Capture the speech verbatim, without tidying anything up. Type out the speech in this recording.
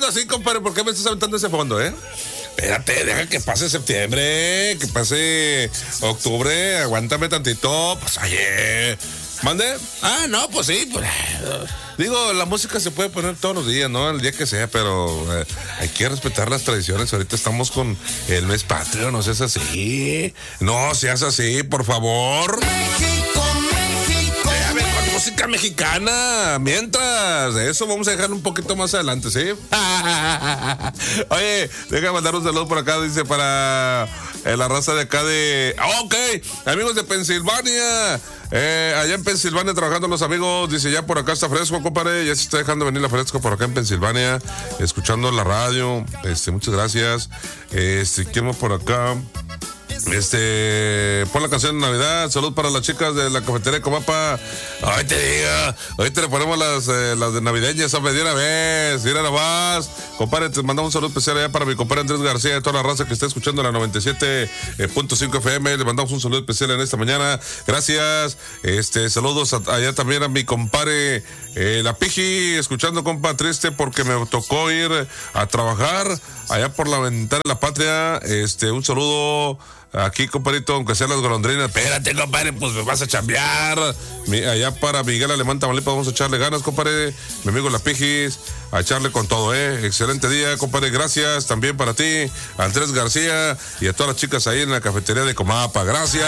aventando así, compadre? ¿Por qué me estás aventando ese fondo, eh? Espérate, deja que pase septiembre, que pase octubre, aguántame tantito. Pues ayer. ¿Mande? Ah, no, pues sí. Pues, digo, la música se puede poner todos los días, ¿no? El día que sea, pero eh, hay que respetar las tradiciones. Ahorita estamos con el mes patrio, no seas así. No seas así, por favor. México, México. Eh, a ver, con música mexicana. Mientras, eso vamos a dejarlo un poquito más adelante, ¿sí? Oye, déjame mandar un saludo por acá, dice, para eh, la raza de acá de... Ok, amigos de Pensilvania. Eh, allá en Pensilvania trabajando los amigos, dice, ya por acá está fresco, compadre, ya se está dejando venir la fresco por acá en Pensilvania, escuchando la radio, este, muchas gracias. Este, ¿quién más por acá? Este, pon la canción de Navidad. Salud para las chicas de la cafetería de Comapa. Ay, te diga, ahorita le ponemos las, eh, las de navideñas a medir una vez. Mira nomás, compadre, te mandamos un saludo especial allá para mi compadre Andrés García, de toda la raza que está escuchando la noventa y siete punto cinco F M. Le mandamos un saludo especial en esta mañana. Gracias. Este, saludos a, allá también a mi compadre eh, La Piji, escuchando, compa, triste porque me tocó ir a trabajar allá por la ventana de la patria. Este, un saludo aquí, compadrito, aunque sean las golondrinas. Espérate, compadre, pues me vas a chambear. Mi, allá para Miguel Alemán, Tamaulipas, vamos a echarle ganas, compadre. Mi amigo La Pijis, a echarle con todo, ¿eh? Excelente día, compadre. Gracias también para ti, Andrés García, y a todas las chicas ahí en la cafetería de Comapa. Gracias.